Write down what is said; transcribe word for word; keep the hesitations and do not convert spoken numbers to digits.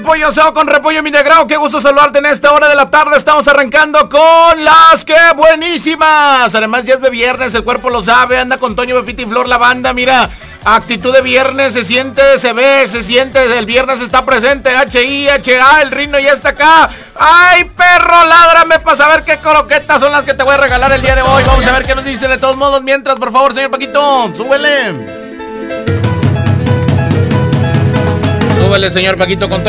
pollo asado con repollo mi negrao. Qué gusto saludarte en esta hora de la tarde. Estamos arrancando con las que buenísimas. Además ya es de viernes, el cuerpo lo sabe. Anda con Toño, Pepita y Flor la banda. Mira, actitud de viernes, se siente, se ve, se siente. El viernes está presente. H I H A, el Rino ya está acá. Ay, perro, ládrame para saber qué croquetas son las que te voy a regalar el día de hoy. Vamos a ver qué nos dice de todos modos. Mientras, por favor, señor Paquito, súbele. Súbele, señor Paquito, con